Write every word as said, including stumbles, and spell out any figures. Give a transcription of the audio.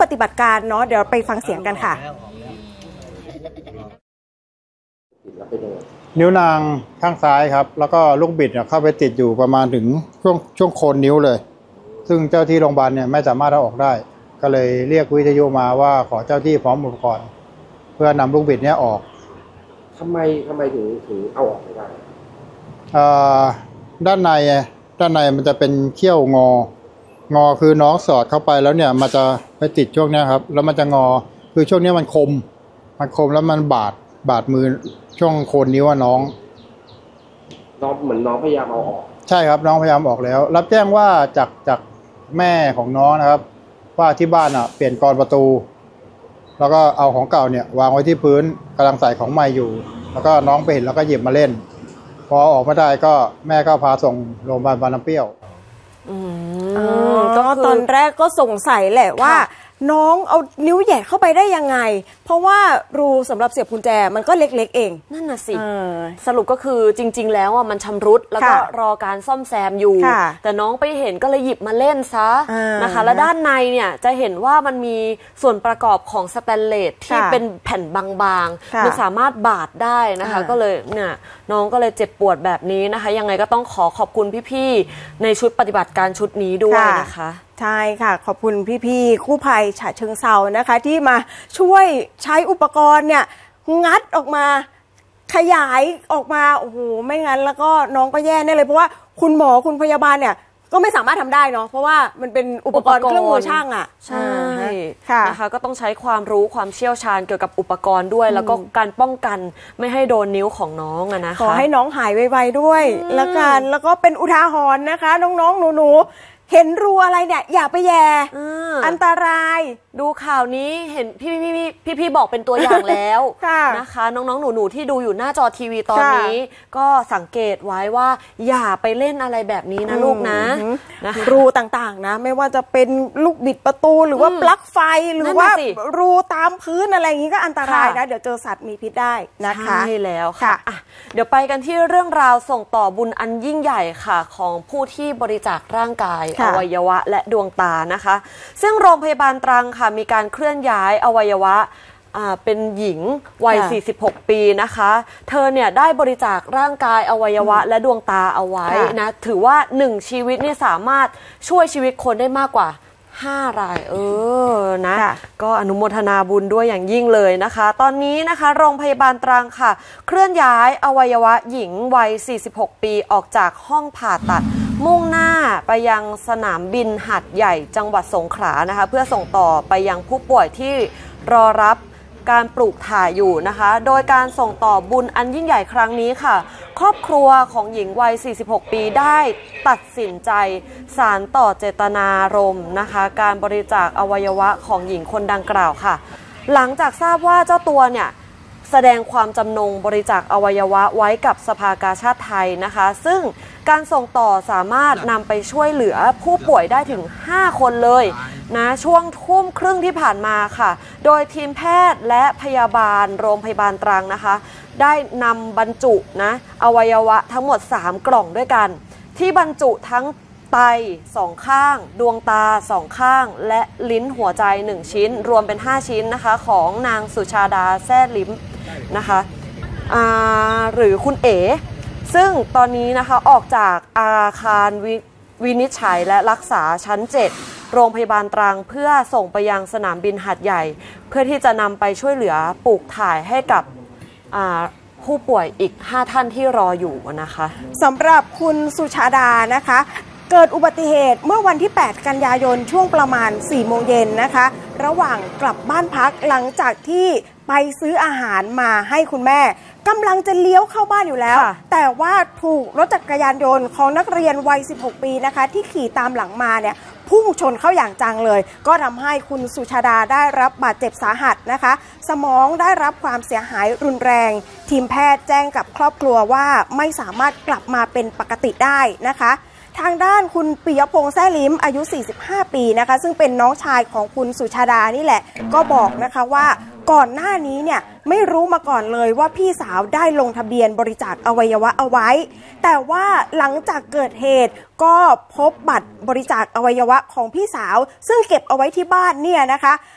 ฏิบัติการเนาะเดี๋ยวไปฟังเสียงกันค่ะนิ้วนางข้างซ้ายครับแล้วก็ลูกบิดเข้าไปติดอยู่ประมาณถึงช่วงช่วงโคนนิ้วเลยซึ่งเจ้าที่โรงพยาบาลเนี่ยไม่สามารถเอาออกได้ก็เลยเรียกวิทยุมาว่าขอเจ้าที่พร้อมอุปกรณ์เพื่อนำลูกบิดเนี้ยออกทำไมทำไมถึงถึงเอาออกไม่ได้ด้านในด้านในมันจะเป็นเขี้ยวงองอคือน้องสอดเข้าไปแล้วเนี่ยมันจะไปติดช่วงนี้ครับแล้วมันจะงอคือช่วงนี้มันคมมันคมแล้วมันบาดบาดมือช่วงโคนนิ้วน้องน้องเหมือนน้องพยายามเอาออกใช่ครับน้องพยายามออกแล้วรับแจ้งว่าจากจากแม่ของน้องนะครับว่าที่บ้านอ่ะเปลี่ยนกรอนประตูแล้วก็เอาของเก่าเนี่ยวางไว้ที่พื้นกำลังใส่ของใหม่อยู่แล้วก็น้องไปเห็นแล้วก็หยิบมาเล่นพอออกมาได้ก็แม่ก็พาส่งโรงพยาบาลบางน้ำเปรี้ยวอืมก็ตอนแรกก็สงสัยแหละว่าน้องเอานิ้วแหย่เข้าไปได้ยังไงเพราะว่ารูสำหรับเสียบกุญแจมันก็เล็กๆเองนั่นน่ะสิสรุปก็คือจริงๆแล้วอ่ะมันชำรุดแล้วก็รอการซ่อมแซมอยู่แต่น้องไปเห็นก็เลยหยิบมาเล่นซะนะคะแล้วด้านในเนี่ยจะเห็นว่ามันมีส่วนประกอบของสแตนเลสที่เป็นแผ่นบางๆมันสามารถบาดได้นะคะก็เลยเนี่ยน้องก็เลยเจ็บปวดแบบนี้นะคะยังไงก็ต้องขอขอบคุณพี่ๆในชุดปฏิบัติการชุดนี้ด้วยนะคะใช่ค่ะขอบคุณพี่ๆกู้ภัยฉะเชิงเทรานะคะที่มาช่วยใช้อุปกรณ์เนี่ยงัดออกมาขยายออกมาโอ้โหไม่งั้นแล้วก็น้องก็แย่แน่เลยเพราะว่าคุณหมอคุณพยาบาลเนี่ยก็ไม่สามารถทำได้เนาะเพราะว่ามันเป็นอุปกรณ์เครื่องมือช่างอ่ะใช่นะคะก็ต้องใช้ความรู้ความเชี่ยวชาญเกี่ยวกับอุปกรณ์ด้วยแล้วก็การป้องกันไม่ให้โดนนิ้วของน้องอะนะคะขอให้น้องหายไวๆด้วยแล้วกันแล้วก็เป็นอุทาหรณ์นะคะน้องๆหนูๆเห็นรูอะไรเนี่ยอย่าไปแย่อันตรายดูข่าวนี้เห็นพี่พี่พี่พี่บอกเป็นตัวอย่างแล้วนะคะน้องๆหนูๆที่ดูอยู่หน้าจอทีวีตอนนี้ก็สังเกตไว้ว่าอย่าไปเล่นอะไรแบบนี้นะลูกนะรูต่างๆนะไม่ว่าจะเป็นลูกบิดประตูหรือว่าปลั๊กไฟหรือว่ารูตามพื้นอะไรอย่างนี้ก็อันตรายนะเดี๋ยวเจอสัตว์มีพิษได้นะคะใช่แล้วค่ะเดี๋ยวไปกันที่เรื่องราวส่งต่อบุญอันยิ่งใหญ่ค่ะของผู้ที่บริจาคร่างกายอวัยวะและดวงตานะคะซึ่งโรงพยาบาลตรังค่ะมีการเคลื่อนย้ายอวัยวะเป็นหญิงวัยสี่สิบหกปีนะคะเธอเนี่ยได้บริจาคร่างกายอวัยวะและดวงตาเอาไว้นะถือว่าหนึ่งชีวิตเนี่ยสามารถช่วยชีวิตคนได้มากกว่าห้ารายเออนะก็อนุโมทนาบุญด้วยอย่างยิ่งเลยนะคะตอนนี้นะคะโรงพยาบาลตรังค่ะเคลื่อนย้ายอวัยวะหญิงวัยสี่สิบหกปีออกจากห้องผ่าตัดมุ่งหน้าไปยังสนามบินหาดใหญ่จังหวัดสงขลานะคะเพื่อส่งต่อไปยังผู้ป่วยที่รอรับการปลูกถ่ายอยู่นะคะโดยการส่งต่อบุญอันยิ่งใหญ่ครั้งนี้ค่ะครอบครัวของหญิงวัยสี่สิบหกปีได้ตัดสินใจสานต่อเจตนารมณ์นะคะการบริจาคอวัยวะของหญิงคนดังกล่าวค่ะหลังจากทราบว่าเจ้าตัวเนี่ยแสดงความจำนงบริจาคอวัยวะไว้กับสภากาชาดไทยนะคะซึ่งการส่งต่อสามารถนำไปช่วยเหลือผู้ป่วยได้ถึงห้าคนเลยนะช่วงทุ่มครึ่งที่ผ่านมาค่ะโดยทีมแพทย์และพยาบาลโรงพยาบาลตรังนะคะได้นำบรรจุนะอวัยวะทั้งหมดสามกล่องด้วยกันที่บรรจุทั้งไตสองข้างดวงตาสองข้างและลิ้นหัวใจหนึ่งชิ้นรวมเป็นห้าชิ้นนะคะของนางสุชาดาแซ่ลิ้มนะคะหรือคุณเอ๋ซึ่งตอนนี้นะคะออกจากอาคารววินิจฉัยและรักษาชั้นเจ็ดโรงพยาบาลตรังเพื่อส่งไปยังสนามบินหาดใหญ่เพื่อที่จะนำไปช่วยเหลือปลูกถ่ายให้กับผู้ป่วยอีกห้าท่านที่รออยู่นะคะสำหรับคุณสุชาดานะคะเกิดอุบัติเหตุเมื่อวันที่แปดกันยายนช่วงประมาณสี่โมงเย็นนะคะระหว่างกลับบ้านพักหลังจากที่ไปซื้ออาหารมาให้คุณแม่กำลังจะเลี้ยวเข้าบ้านอยู่แล้วแต่ว่าถูกรถจักรยานยนต์ของนักเรียนวัยสิบหกปีนะคะที่ขี่ตามหลังมาเนี่ยพุ่งชนเข้าอย่างจังเลยก็ทำให้คุณสุชาดาได้รับบาดเจ็บสาหัสนะคะสมองได้รับความเสียหายรุนแรงทีมแพทย์แจ้งกับครอบครัวว่าไม่สามารถกลับมาเป็นปกติได้นะคะทางด้านคุณปิยพงษ์แซ่ลิ้มอายุสี่สิบห้าปีนะคะซึ่งเป็นน้องชายของคุณสุชาดานี่แหละก็บอกนะคะว่าก่อนหน้านี้เนี่ยไม่รู้มาก่อนเลยว่าพี่สาวได้ลงทะเบียนบริจาคอวัยวะเอาไว้แต่ว่าหลังจากเกิดเหตุก็พบบัตรบริจาคอวัยวะของพี่สาวซึ่งเก็บเอาไว้ที่บ้านเนี่ยนะคะ